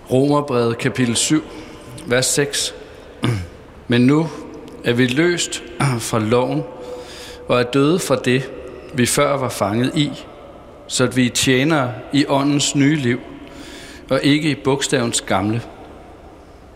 Romerbrevet kapitel 7, vers 6. Men nu er vi løst fra loven og er døde fra det, vi før var fanget i, så at vi tjener i åndens nye liv og ikke i bogstavens gamle.